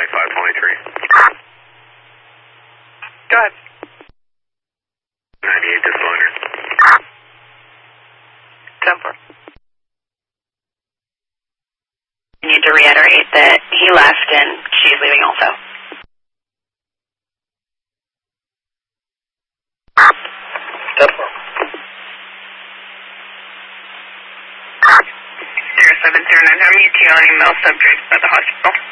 523. Go ahead. 98 disclosure. 10-4. I need to reiterate that he left and she's leaving also. Zero 709, how many TR email subjects at the hospital?